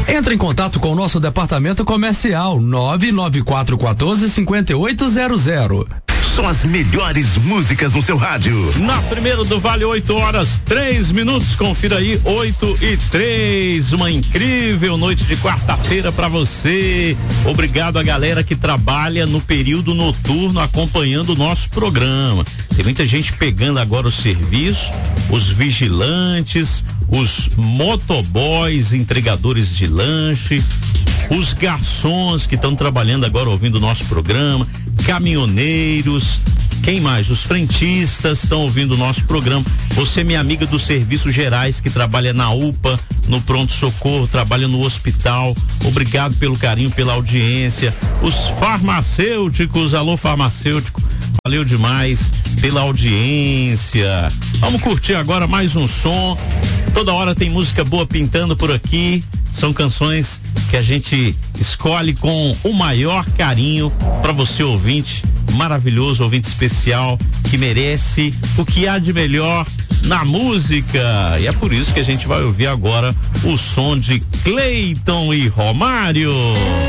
Entre em contato com o nosso departamento comercial 99414-5800. São as melhores músicas no seu rádio. Na primeira do Vale, 8h03. Confira aí, 8h03. Uma incrível noite de quarta-feira pra você. Obrigado a galera que trabalha no período noturno acompanhando o nosso programa. Tem muita gente pegando agora o serviço, os vigilantes, os motoboys, entregadores de lanche, os garçons que estão trabalhando agora ouvindo o nosso programa, caminhoneiros, quem mais? Os frentistas estão ouvindo o nosso programa. Você, minha amiga dos serviços gerais que trabalha na UPA, no pronto-socorro, trabalha no hospital, obrigado pelo carinho, pela audiência. Os farmacêuticos, alô farmacêutico, valeu demais pela audiência. Vamos curtir agora mais um som. Toda hora tem música boa pintando por aqui. São canções que a gente escolhe com o maior carinho para você, ouvinte maravilhoso, ouvinte especial, que merece o que há de melhor na música. E é por isso que a gente vai ouvir agora o som de Cleiton e Romário.